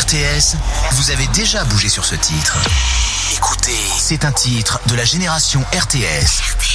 RTS, vous avez déjà bougé sur ce titre. Écoutez, c'est un titre de la génération RTS.